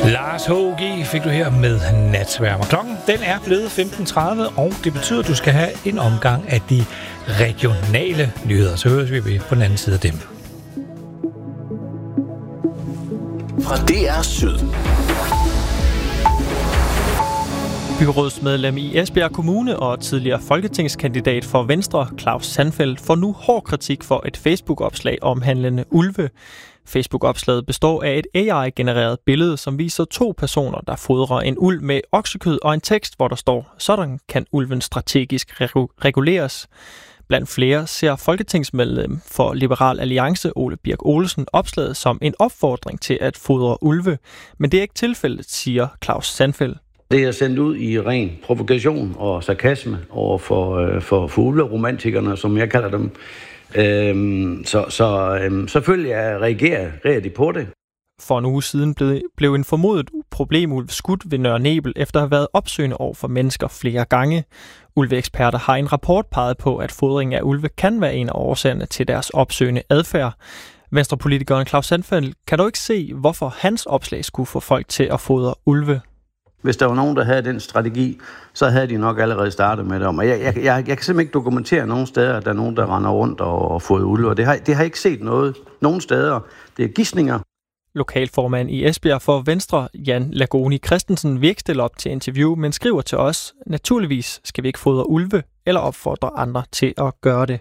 Lars H.G. fik du her med Natsværmer. Klokken den er blevet 15.30, og det betyder, at du skal have en omgang af de regionale nyheder. Så høres vi ved på den anden side af dem. Fra DR Syd. Byrådsmedlem i Esbjerg Kommune og tidligere folketingskandidat for Venstre, Claus Sandfeldt, får nu hård kritik for et Facebook-opslag omhandlende ulve. Facebook-opslaget består af et AI-genereret billede, som viser 2 personer, der fodrer en ulv med oksekød og en tekst, hvor der står, sådan kan ulven strategisk reguleres. Blandt flere ser folketingsmedlem for Liberal Alliance, Ole Birk Olesen, opslaget som en opfordring til at fodre ulve. Men det er ikke tilfældet, siger Claus Sandfeldt. Det er sendt ud i ren provokation og sarkasme over for fugleromantikerne, som jeg kalder dem. Selvfølgelig reagerer de på det. For en uge siden blev en formodet problemulv skudt ved Nørre Nebel efter at have været opsøgende over for mennesker flere gange. Ulveeksperter har i en rapport peget på, at fodring af ulve kan være en af årsagerne til deres opsøgende adfærd. Venstrepolitikeren Claus Sandfeldt kan dog ikke se, hvorfor hans opslag skulle få folk til at fodre ulve. Hvis der var nogen, der havde den strategi, så havde de nok allerede startet med det. Og jeg kan simpelthen ikke dokumentere nogen steder, at der er nogen, der render rundt og fodrer ulve. Det har jeg ikke set nogen steder. Det er gidsninger. Lokalformand i Esbjerg for Venstre, Jan Lagoni Christensen, vil ikke stille op til interview, men skriver til os, naturligvis skal vi ikke fodre ulve eller opfordre andre til at gøre det.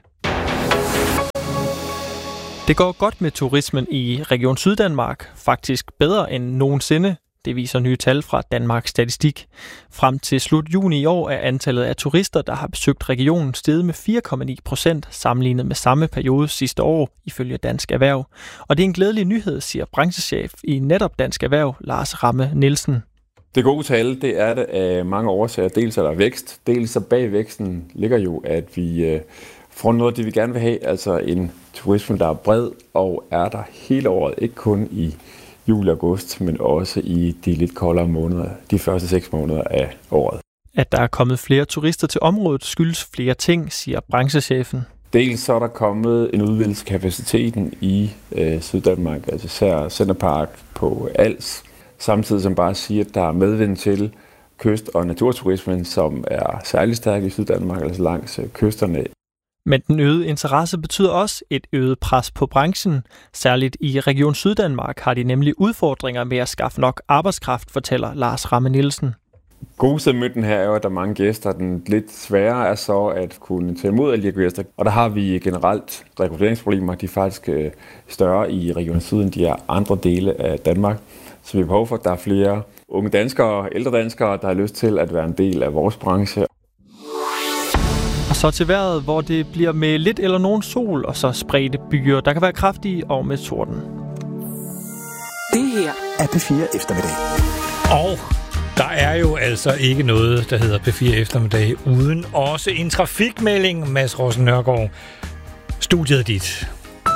Det går godt med turismen i Region Syddanmark, faktisk bedre end nogensinde. Det viser nye tal fra Danmarks Statistik. Frem til slut juni i år er antallet af turister, der har besøgt regionen, steget med 4,9% sammenlignet med samme periode sidste år, ifølge Dansk Erhverv. Og det er en glædelig nyhed, siger branchechef i netop Dansk Erhverv, Lars Ramme Nielsen. Det gode tal, det er det af mange årsager. Dels er der vækst, dels så bag væksten ligger jo, at vi får noget af det, vi gerne vil have, altså en turisme, der er bred og er der hele året, ikke kun i juli og august, men også i de lidt koldere måneder, de første 6 måneder af året. At der er kommet flere turister til området skyldes flere ting, siger branchechefen. Dels så er der kommet en udvidelse af kapaciteten i Syddanmark, altså især Centerpark på Als, samtidig som bare siger, at der er medvind til kyst- og naturturismen, som er særlig stærk i Syddanmark, altså langs kysterne. Men den øgede interesse betyder også et øget pres på branchen. Særligt i Region Syddanmark har de nemlig udfordringer med at skaffe nok arbejdskraft, fortæller Lars Ramme Nielsen. Godsemøtten her er jo, at der er mange gæster. Den lidt sværere er så at kunne tage imod alle de gæster. Og der har vi generelt rekrutteringsproblemer. De er faktisk større i Region Syd, end de er andre dele af Danmark. Så vi har behov for, at der er flere unge danskere og ældre danskere, der har lyst til at være en del af vores branche. Og så til vejret, hvor det bliver med lidt eller nogen sol, og så spredte byer. Der kan være kraftige og med torden. Det her er P4 Eftermiddag. Og der er jo altså ikke noget, der hedder P4 Eftermiddag, uden også en trafikmelding. Mads Rossen Nørgaard, studiet dit.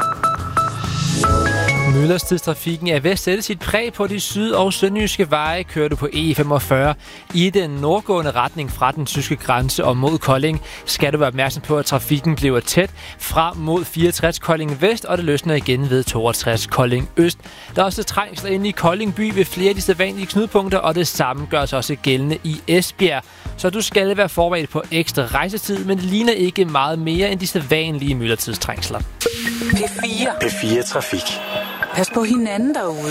Myldretidstrafikken er ved at sætte sit præg på de syd- og sønderjyske veje. Kører du på E45 i den nordgående retning fra den tyske grænse og mod Kolding, skal du være opmærksom på, at trafikken bliver tæt frem mod 64 Kolding Vest, og det løsner igen ved 62 Kolding Øst. Der er også trængsler inde i Kolding by ved flere af de sædvanlige knudepunkter, og det samme gør sig også gældende i Esbjerg. Så du skal være forberedt på ekstra rejsetid, men det ligner ikke meget mere end de sædvanlige myldretidstrængsler. P4 Trafik. Pas på hinanden derude.